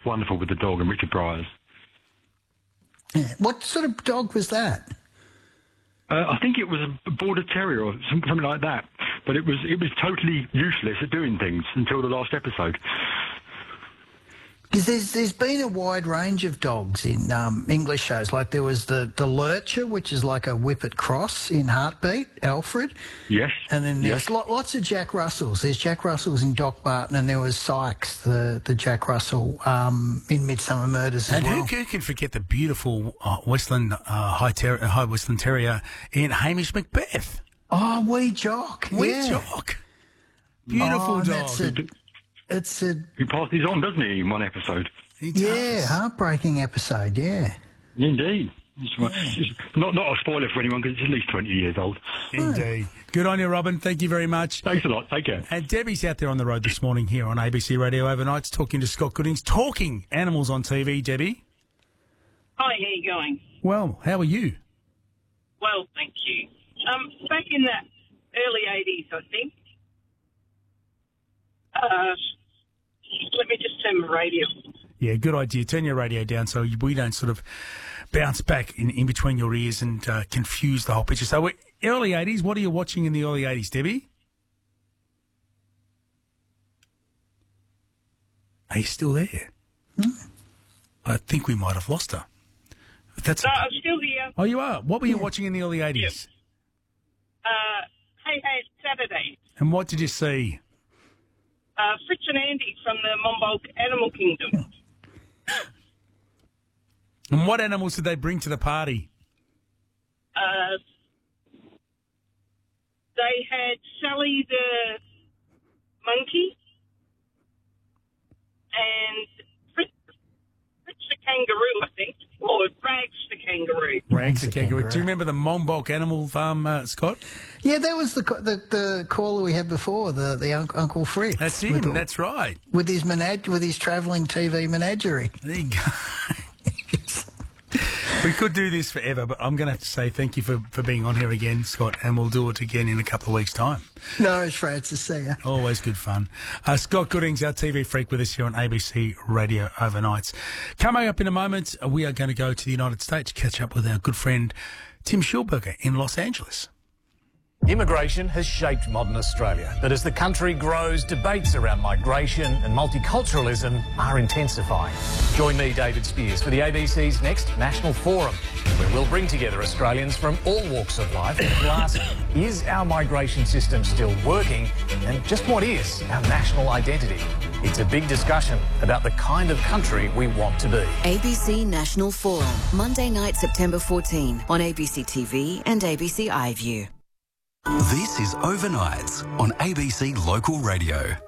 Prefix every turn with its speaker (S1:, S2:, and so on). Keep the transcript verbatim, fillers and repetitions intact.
S1: wonderful with the dog and Richard Bryars.
S2: Yeah. What sort of dog was that?
S1: Uh, I think it was a border terrier or something like that, but it was it was totally useless at doing things until the last episode.
S2: Because there's, there's been a wide range of dogs in um, English shows. Like there was the, the Lurcher, which is like a Whippet cross in Heartbeat, Alfred.
S1: Yes.
S2: And then there's
S1: yes.
S2: lo- lots of Jack Russells. There's Jack Russells in Doc Martin, and there was Sykes, the, the Jack Russell um, in Midsummer Murders as
S3: and
S2: well.
S3: And who, who can forget the beautiful uh, Westland uh, High, ter- High Westland Terrier in Hamish Macbeth?
S2: Oh, Wee Jock.
S3: Wee
S2: yeah.
S3: Jock. Beautiful
S2: oh,
S3: dog.
S2: That's a, it's a...
S1: He passes on, doesn't he, in one episode?
S3: He does.
S2: Yeah, heartbreaking episode, yeah.
S1: Indeed. It's, it's not, not a spoiler for anyone because it's at least twenty years old.
S3: Indeed. Good on you, Robin. Thank you very much.
S1: Thanks a lot. Take care.
S3: And Debbie's out there on the road this morning here on A B C Radio Overnights talking to Scott Goodings, talking animals on T V, Debbie.
S4: Hi, how you going?
S3: Well, how are you?
S4: Well, thank you. Um, back in the early eighties, I think, uh, let me just turn my radio.
S3: Yeah, good idea. Turn your radio down so we don't sort of bounce back in, in between your ears and uh, confuse the whole picture. So, we're early eighties, what are you watching in the early eighties, Debbie? Are you still there?
S2: Hmm?
S3: I think we might have lost her. But that's
S4: No,
S3: okay.
S4: I'm still here.
S3: Oh, you are? What were you watching in the early eighties?
S4: Uh, Hey Hey Saturday.
S3: And what did you see?
S4: Uh, Fritz and Andy from the Monbulk Animal Kingdom.
S3: And what animals did they bring to the party?
S4: Uh, they had Sally the monkey and Fritz, Fritz the kangaroo, I think, or Rags the kangaroo.
S3: Rags the
S2: the
S3: kangaroo.
S2: kangaroo.
S3: Do you remember the Monbulk Animal Farm, uh, Scott?
S2: Yeah, that was the co- the, the caller we had before, the the un- Uncle Fritz.
S3: That's him.
S2: With,
S3: That's right.
S2: with his menag- with his travelling T V menagerie.
S3: There you go. We could do this forever, but I'm going to have to say thank you for, for being on here again, Scott, and we'll do it again in a couple of weeks' time.
S2: No, it's Francis. See ya.
S3: Always good fun. Uh, Scott Goodings, our T V freak, with us here on A B C Radio Overnights. Coming up in a moment, we are going to go to the United States, catch up with our good friend Tim Schulberger in Los Angeles.
S5: Immigration has shaped modern Australia, but as the country grows, debates around migration and multiculturalism are intensifying. Join me, David Spears, for the A B C's next National Forum, where we'll bring together Australians from all walks of life and ask, is our migration system still working? And just what is our national identity? It's a big discussion about the kind of country we want to be.
S6: A B C National Forum, Monday night, September fourteenth on A B C T V and A B C iView.
S7: This is Overnights on A B C Local Radio.